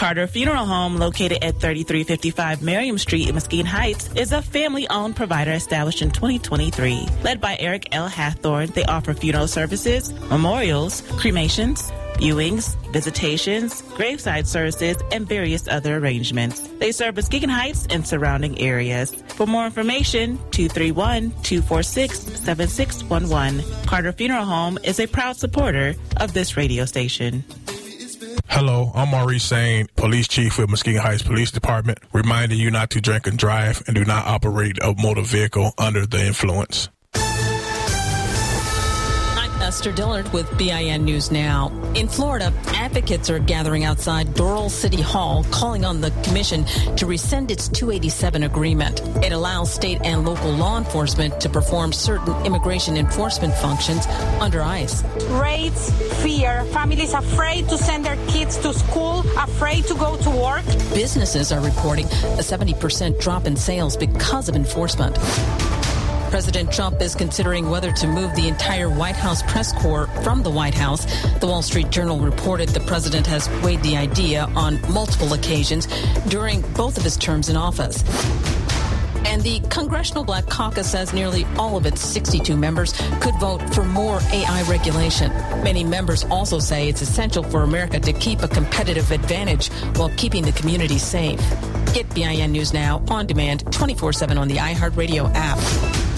Carter Funeral Home, located at 3355 Merriam Street in Mesquite Heights, is a family-owned provider established in 2023. Led by Eric L. Hathorn, they offer funeral services, memorials, cremations, viewings, visitations, graveside services, and various other arrangements. They serve Muskegon Heights and surrounding areas. For more information, 231-246-7611. Carter Funeral Home is a proud supporter of this radio station. Hello, I'm Maurice Sain, Police Chief with Muskegon Heights Police Department, reminding you not to drink and drive and do not operate a motor vehicle under the influence. Esther Dillard with BIN News Now. In Florida, advocates are gathering outside Doral City Hall, calling on the commission to rescind its 287 agreement. It allows state and local law enforcement to perform certain immigration enforcement functions under ICE. Raids, fear, families afraid to send their kids to school, afraid to go to work. Businesses are reporting a 70% drop in sales because of enforcement. President Trump is considering whether to move the entire White House press corps from the White House. The Wall Street Journal reported the president has weighed the idea on multiple occasions during both of his terms in office. And the Congressional Black Caucus says nearly all of its 62 members could vote for more AI regulation. Many members also say it's essential for America to keep a competitive advantage while keeping the community safe. Get BIN News Now on demand 24/7 on the iHeartRadio app.